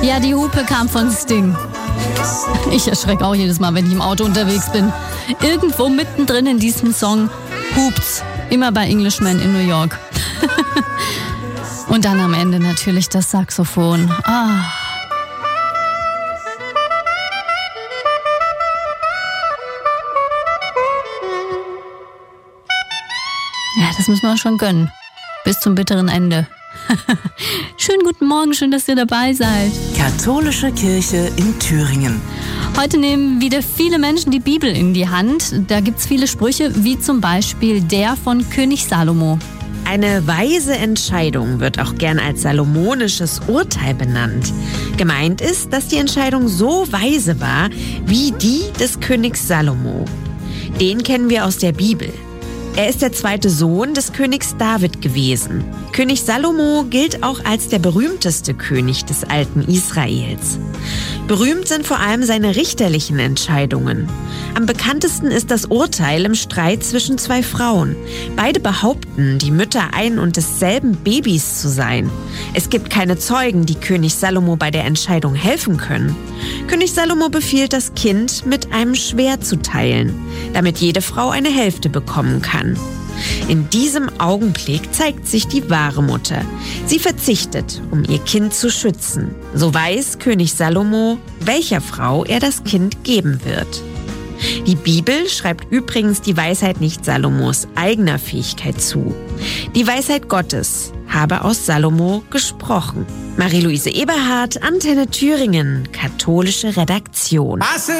Ja, die Hupe kam von Sting. Ich erschrecke auch jedes Mal, wenn ich im Auto unterwegs bin. Irgendwo mittendrin in diesem Song hupt's. Immer bei Englishman in New York. Und dann am Ende natürlich das Saxophon. Ah. Ja, das müssen wir schon gönnen. Bis zum bitteren Ende. Schönen guten Morgen, schön, dass ihr dabei seid. Katholische Kirche in Thüringen. Heute nehmen wieder viele Menschen die Bibel in die Hand. Da gibt's viele Sprüche, wie zum Beispiel der von König Salomo. Eine weise Entscheidung wird auch gern als salomonisches Urteil benannt. Gemeint ist, dass die Entscheidung so weise war wie die des Königs Salomo. Den kennen wir aus der Bibel. Er ist der zweite Sohn des Königs David gewesen. König Salomo gilt auch als der berühmteste König des alten Israels. Berühmt sind vor allem seine richterlichen Entscheidungen. Am bekanntesten ist das Urteil im Streit zwischen zwei Frauen. Beide behaupten, die Mütter ein und desselben Babys zu sein. Es gibt keine Zeugen, die König Salomo bei der Entscheidung helfen können. König Salomo befiehlt, das Kind mit einem Schwert zu teilen, damit jede Frau eine Hälfte bekommen kann. In diesem Augenblick zeigt sich die wahre Mutter. Sie verzichtet, um ihr Kind zu schützen. So weiß König Salomo, welcher Frau er das Kind geben wird. Die Bibel schreibt übrigens die Weisheit nicht Salomos eigener Fähigkeit zu. Die Weisheit Gottes habe aus Salomo gesprochen. Marie-Louise Eberhardt, Antenne Thüringen, katholische Redaktion.